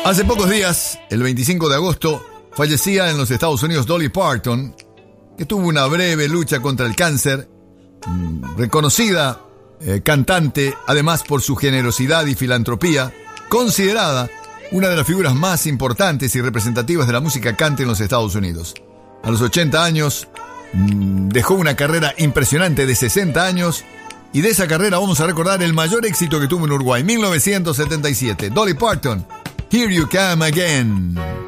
Hace pocos días, el 25 de agosto, fallecía en los Estados Unidos Dolly Parton, que tuvo una breve lucha contra el cáncer, reconocida cantante, además por su generosidad y filantropía, considerada una de las figuras más importantes y representativas de la música country en los Estados Unidos. A los 80 años, dejó una carrera impresionante de 60 años, y de esa carrera vamos a recordar el mayor éxito que tuvo en Uruguay, 1977. Dolly Parton, Here You Come Again.